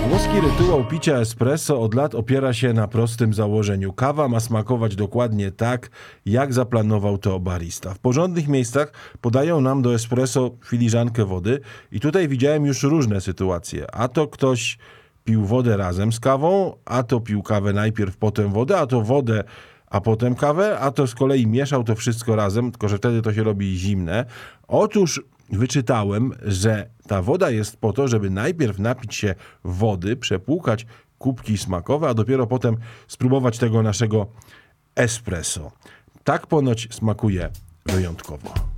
Włoski rytuał picia espresso od lat opiera się na prostym założeniu. Kawa ma smakować dokładnie tak, jak zaplanował to barista. W porządnych miejscach podają nam do espresso filiżankę wody i tutaj widziałem już różne sytuacje. A to ktoś pił wodę razem z kawą, a to pił kawę najpierw, potem wodę, a to wodę, a potem kawę, a to z kolei mieszał to wszystko razem, tylko że wtedy to się robi zimne. Otóż wyczytałem, że ta woda jest po to, żeby najpierw napić się wody, przepłukać kubki smakowe, a dopiero potem spróbować tego naszego espresso. Tak ponoć smakuje wyjątkowo.